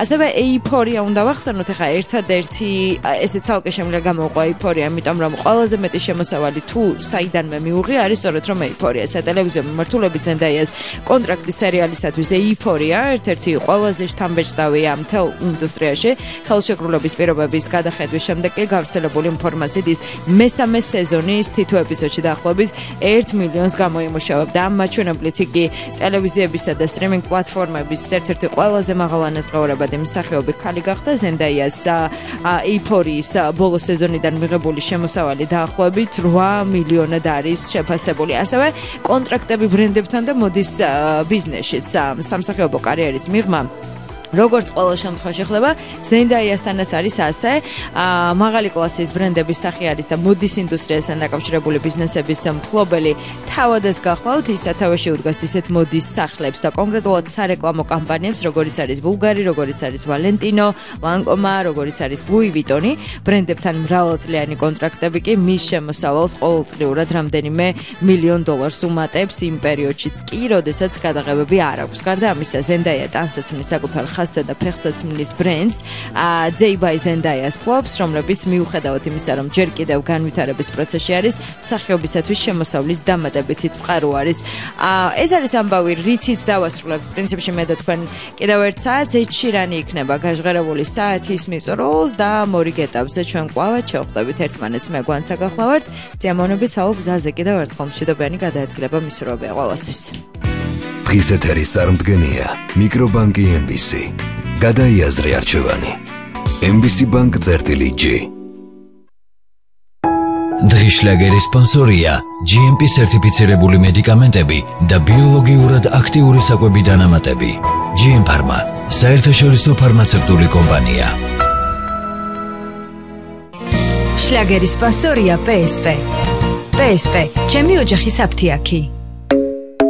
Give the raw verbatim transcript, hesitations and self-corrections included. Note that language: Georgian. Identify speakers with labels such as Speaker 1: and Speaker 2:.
Speaker 1: ასევე ეიფორია უნდა ვახსენოთ, ეხლა ერთადერთი ესე ცალკე შემიძლია გამოვყვა ეიფორია, იმიტომ რომ ყველაზე მეტი შემოსავალი თუ საიდანვე მიუღია არის სწორედ რომ ეიფორია. სატელევიზიო მიმართულებით ზენდაიას კონტრაქტი სერიალისათვის ეიფორია ერთ-ერთი ყველაზე შთამბეჭდავია მთელ ინდუსტრიაში. ხელშეკრულების პირობების გადახედვის შემდეგ კი გავრცელებული ინფორმაციით ის მესამე სეზონის თითო ეპიზოდში დაახლოებით ერთ მილიონს გამოიმუშავებდა. ამ მაჩვენებლით იგი ტელევიზიებისა და სტრიმინგ პლატფორმების ერთ-ერთი ყველაზე მაღალანაზღაურებადი მსახიობი ქალი გახდა. ზენდაიას ეიფორიის ბოლო სეზონიდან მიღებული შემოსავალი დაახლოებით რვა მილიონად არის შეფასებული. ასევე კონტრაქტები ბრენდებთან და მოდის ბიზნესშიც სამსახიობო კარიერის მიღმა როგორც ყოველ შემთხვევაში ხდება, ზენდაიასთანაც არის ასე, მაღალი კლასის ბრენდების სახე არის და მოდის ინდუსტრიასთან დაკავშირებული ბიზნესების მფლობელი თავადაც გახლავთ, ის სათავეში უდგას ისეთ მოდის სახლებს და კონკრეტულად სარეკლამო კამპანიებს, როგორიც არის ბულგარი, როგორიც არის ვალენტინო, ლანკომა, როგორიც არის ლუი ვიტონი, ბრენდებთან მრავალწლიანი კონტრაქტები კი მის შემოსავალს ყოველწლიურად რამდენიმე მილიონ დოლარს უმატებს იმ პერიოდშიც კი, როდესაც გადაღებები არ აქვს. გარდა ამისა, ზენდაია ტანსაცმლის საკუთარ ხასსა და ფეხსაცმლის ბრენდს Day by Zendaya-ს ფლობს, რომლებიც მიუხედავად იმისა, რომ ჯერ კიდევ განვითარების პროცესში არის, მსახიობისათვის შემოსავლის დამატებითი წყარო არის. ეს არის ამბავი, რითიც დავასრულებთ. პრინციპში მე და თქვენ კიდევ ერთ საათს Ed Sheeran იქნება გაჟღერებული საათის მიწურულს და მორიგ ეტაპზე ჩვენ კვლავ შევხვდებით ერთმანეთს. მე გვანცა გახლავართ. ძიამონები საუბრ გზაზე კიდევ ერთხელ მშვიდობიანი გადაადგილება მისურვებია ყველასთვის.
Speaker 2: დღის ეთერის წარმდგენია მიკრობანკი ემ ბი სი. გადაიაზრე არჩევანი. ემ ბი სი Bank წერტილი G. დღის შლაგერის სპონსორია ჯი ემ პი სერტიფიცირებული მედიკამენტები და ბიოლოგიურად აქტიური საკვები დანამატები. ჯი ემ Pharma, საერთაშორისო ფარმაცევტული კომპანია. შლაგერის სპონსორია პე ეს პე. პე ეს პე, ჩემი ოჯახის აფთიაქი.